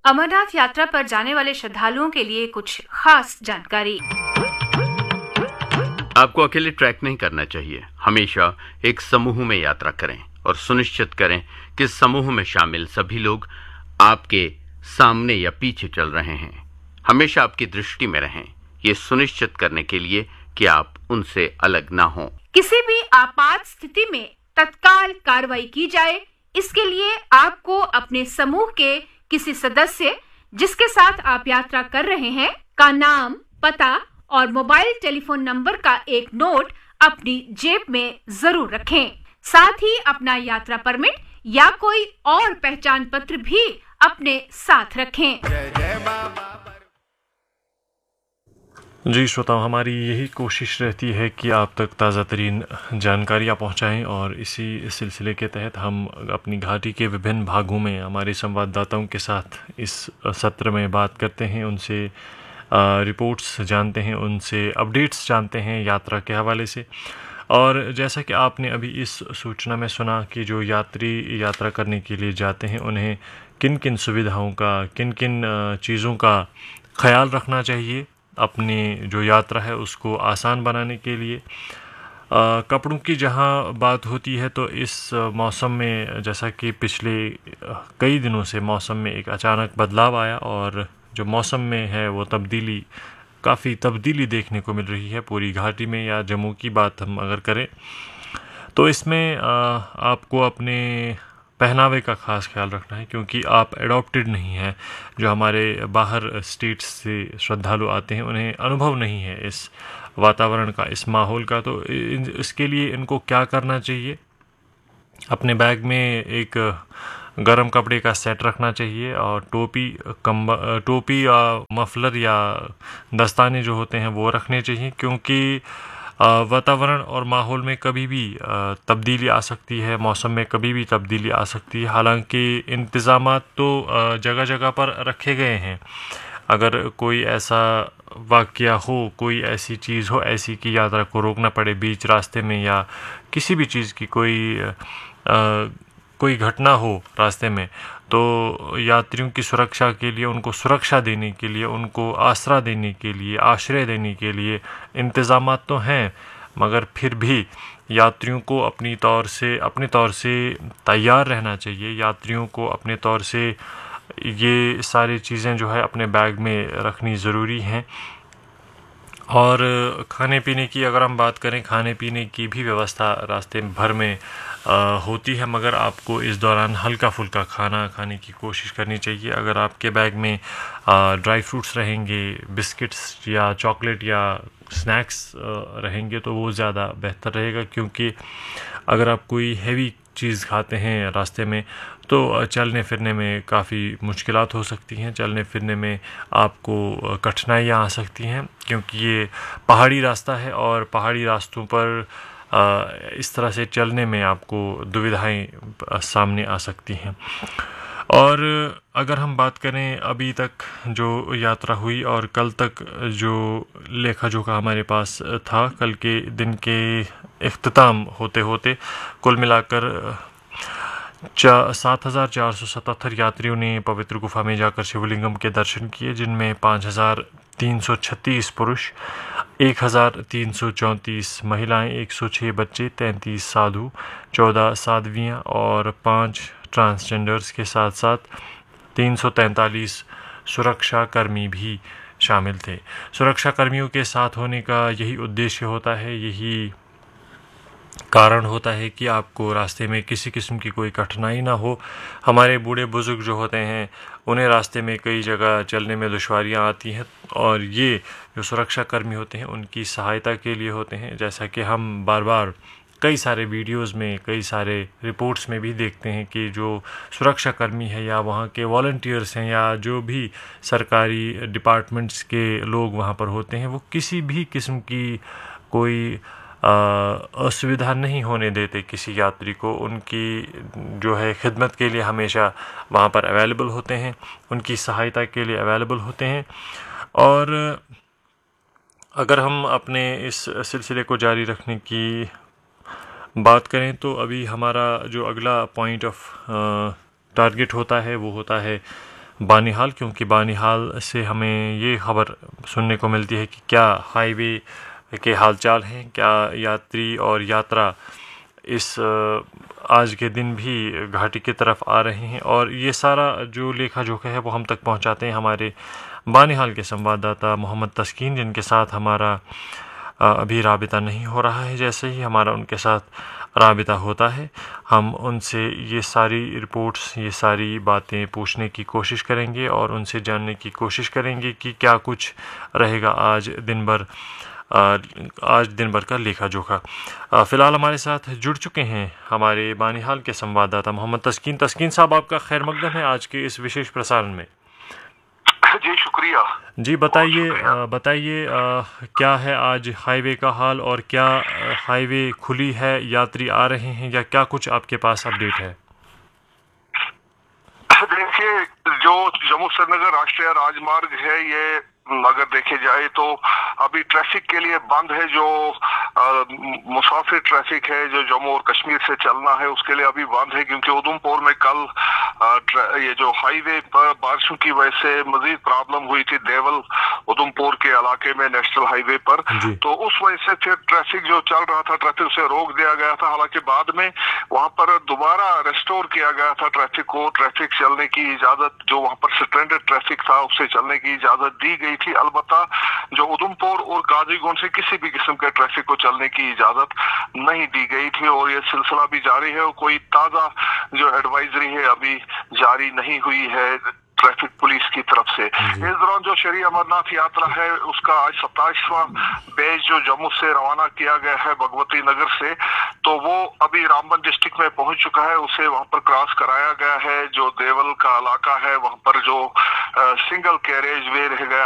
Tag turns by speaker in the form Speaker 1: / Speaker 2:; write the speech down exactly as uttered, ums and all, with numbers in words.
Speaker 1: अमरनाथ यात्रा पर जाने वाले श्रद्धालुओं के लिए कुछ खास जानकारी।
Speaker 2: आपको अकेले ट्रैक नहीं करना चाहिए। हमेशा एक समूह में यात्रा करें और सुनिश्चित करें कि समूह में शामिल सभी लोग आपके सामने या पीछे चल रहे हैं। हमेशा आपकी दृष्टि में रहें, ये सुनिश्चित करने के लिए कि आप उनसे अलग ना हों।
Speaker 1: किसी भी आपात स्थिति में तत्काल कार्रवाई की जाए, इसके लिए आपको अपने समूह के किसी सदस्य जिसके साथ आप यात्रा कर रहे हैं का नाम, पता और मोबाइल टेलीफोन नंबर का एक नोट अपनी जेब में जरूर रखें। साथ ही अपना यात्रा परमिट या कोई और पहचान पत्र भी अपने साथ रखें।
Speaker 3: जी श्रोताओं, हमारी यही कोशिश रहती है कि आप तक ताज़ा तरीन जानकारियाँ पहुँचाएँ और इसी सिलसिले के तहत हम अपनी घाटी के विभिन्न भागों में हमारे संवाददाताओं के साथ इस सत्र में बात करते हैं, उनसे रिपोर्ट्स जानते हैं, उनसे अपडेट्स जानते हैं यात्रा के हवाले से। और जैसा कि आपने अभी इस सूचना में सुना कि जो यात्री यात्रा करने के लिए जाते हैं उन्हें किन किन सुविधाओं का, किन किन चीज़ों का ख्याल रखना चाहिए अपनी जो यात्रा है उसको आसान बनाने के लिए। आ, कपड़ों की जहां बात होती है तो इस मौसम में जैसा कि पिछले कई दिनों से मौसम में एक अचानक बदलाव आया और जो मौसम में है वो तब्दीली, काफ़ी तब्दीली देखने को मिल रही है पूरी घाटी में। या जम्मू की बात हम अगर करें तो इसमें आ, आपको अपने पहनावे का ख़ास ख्याल रखना है, क्योंकि आप एडॉप्टेड नहीं हैं। जो हमारे बाहर स्टेट्स से श्रद्धालु आते हैं उन्हें अनुभव नहीं है इस वातावरण का, इस माहौल का। तो इसके लिए इनको क्या करना चाहिए, अपने बैग में एक गर्म कपड़े का सेट रखना चाहिए और टोपी कम्ब टोपी या मफलर या दस्ताने जो होते हैं वो रखने चाहिए, क्योंकि वातावरण और माहौल में कभी भी तब्दीली आ सकती है, मौसम में कभी भी तब्दीली आ सकती है। हालांकि इंतज़ामात तो जगह जगह पर रखे गए हैं। अगर कोई ऐसा वाक़या हो, कोई ऐसी चीज़ हो ऐसी कि यात्रा को रोकना पड़े बीच रास्ते में, या किसी भी चीज़ की कोई आ, कोई घटना हो रास्ते में, तो यात्रियों की सुरक्षा के लिए, उनको सुरक्षा देने के लिए, उनको आसरा देने के लिए, आश्रय देने के लिए इंतज़ामात तो हैं, मगर फिर भी यात्रियों को अपनी तौर से अपने तौर से तैयार रहना चाहिए। यात्रियों को अपने तौर से ये सारी चीज़ें जो है अपने बैग में रखनी ज़रूरी हैं। और खाने पीने की अगर हम बात करें, खाने पीने की भी व्यवस्था रास्ते भर में आ, होती है, मगर आपको इस दौरान हल्का फुल्का खाना खाने की कोशिश करनी चाहिए। अगर आपके बैग में आ, ड्राई फ्रूट्स रहेंगे, बिस्किट्स या चॉकलेट या स्नैक्स रहेंगे तो वो ज़्यादा बेहतर रहेगा, क्योंकि अगर आप कोई हैवी चीज़ खाते हैं रास्ते में तो चलने फिरने में काफ़ी मुश्किलात हो सकती हैं, चलने फिरने में आपको कठिनाइयाँ आ सकती हैं, क्योंकि ये पहाड़ी रास्ता है और पहाड़ी रास्तों पर इस तरह से चलने में आपको दुविधाएं सामने आ सकती हैं। और अगर हम बात करें अभी तक जो यात्रा हुई और कल तक जो लेखा जोखा हमारे पास था, कल के दिन के इख्तिताम होते होते कुल मिलाकर सात हज़ार चार सौ सतहत्तर यात्रियों ने पवित्र गुफा में जाकर शिवलिंगम के दर्शन किए, जिनमें पाँच हज़ार तीन सौ छत्तीस पुरुष, एक हज़ार तीन सौ चौंतीस महिलाएं, एक सौ छः बच्चे, तैंतीस साधु, चौदह साध्वियाँ और पाँच ट्रांसजेंडर्स के साथ साथ तीन सौ तैंतालीस सुरक्षा कर्मी भी शामिल थे। सुरक्षा कर्मियों के साथ होने का यही उद्देश्य होता है, यही कारण होता है कि आपको रास्ते में किसी किस्म की कोई कठिनाई ना हो। हमारे बूढ़े बुजुर्ग जो होते हैं उन्हें रास्ते में कई जगह चलने में दुश्वारियां आती हैं, और ये जो सुरक्षा कर्मी होते हैं उनकी सहायता के लिए होते हैं। जैसा कि हम बार बार कई सारे वीडियोस में, कई सारे रिपोर्ट्स में भी देखते हैं कि जो सुरक्षा कर्मी है या वहाँ के वॉलंटियर्स हैं या जो भी सरकारी डिपार्टमेंट्स के लोग वहाँ पर होते हैं, वो किसी भी किस्म की कोई असुविधा नहीं होने देते किसी यात्री को। उनकी जो है खिदमत के लिए हमेशा वहाँ पर अवेलेबल होते हैं, उनकी सहायता के लिए अवेलेबल होते हैं। और अगर हम अपने इस सिलसिले को जारी रखने की बात करें तो अभी हमारा जो अगला पॉइंट ऑफ टारगेट होता है वो होता है बानिहाल, क्योंकि बानिहाल से हमें ये खबर सुनने को मिलती है कि क्या हाईवे के हालचाल हैं, क्या यात्री और यात्रा इस आज के दिन भी घाटी की तरफ आ रहे हैं। और ये सारा जो लेखा जोखा है वो हम तक पहुंचाते हैं हमारे बानिहाल के संवाददाता मोहम्मद तस्कीन, जिनके साथ हमारा अभी राबिता नहीं हो रहा है। जैसे ही हमारा उनके साथ राबिता होता है हम उनसे ये सारी रिपोर्ट्स, ये सारी बातें पूछने की कोशिश करेंगे और उनसे जानने की कोशिश करेंगे कि क्या कुछ रहेगा आज दिन भर आज दिन भर का लेखा जोखा। फ़िलहाल हमारे साथ जुड़ चुके हैं हमारे बानिहाल के संवाददाता मोहम्मद तस्कीन। तस्कीन साहब, आपका खैर मकदम है आज के इस विशेष प्रसारण में।
Speaker 4: जी शुक्रिया।
Speaker 3: जी बताइए बताइए क्या है आज हाईवे का हाल, और क्या हाईवे खुली है, यात्री आ रहे हैं, या क्या कुछ आपके पास अपडेट है?
Speaker 4: देखिए, जो जम्मू श्रीनगर राष्ट्रीय राजमार्ग है ये अगर देखे जाए तो अभी ट्रैफिक के लिए बंद है। जो मुसाफिर ट्रैफिक है जो जम्मू और कश्मीर से चलना है उसके लिए अभी बंद है, क्योंकि उधमपुर में कल आ, ये जो हाईवे पर बारिशों की वजह से मजीद प्रॉब्लम हुई थी देवल उधमपुर के इलाके में नेशनल हाईवे पर, तो उस वजह से फिर ट्रैफिक जो चल रहा था ट्रैफिक से रोक दिया गया था। हालांकि बाद में वहां पर दोबारा रेस्टोर किया गया था ट्रैफिक को, ट्रैफिक चलने की इजाजत जो वहां पर सस्पेंडेड ट्रैफिक था उससे चलने की इजाजत दी गई थी। अलबत्ता जो उधमपुर और काजीगुंड से किसी भी किस्म के ट्रैफिक को चलने की इजाजत नहीं दी गई थी और ये सिलसिला भी जारी है। और कोई ताजा जो एडवाइजरी है अभी जारी नहीं हुई है ट्रैफिक पुलिस की तरफ से। इस दौरान जो श्री अमरनाथ यात्रा है उसका आज सत्ताईसवां बैच जो जम्मू से रवाना किया गया है भगवती नगर से, तो वो अभी रामबन डिस्ट्रिक्ट में पहुंच चुका है। उसे वहां पर क्रॉस कराया गया है। जो देवल का इलाका है वहां पर जो आ, सिंगल कैरेज वे रह गया